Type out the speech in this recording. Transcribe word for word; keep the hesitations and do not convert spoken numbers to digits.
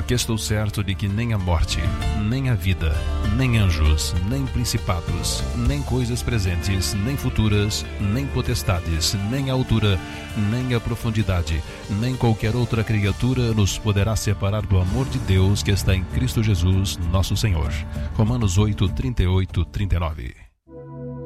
porque estou certo de que nem a morte, nem a vida, nem anjos, nem principados, nem coisas presentes, nem futuras, nem potestades, nem a altura, nem a profundidade, nem qualquer outra criatura nos poderá separar do amor de Deus que está em Cristo Jesus, nosso Senhor. Romanos oito, trinta e oito, trinta e nove.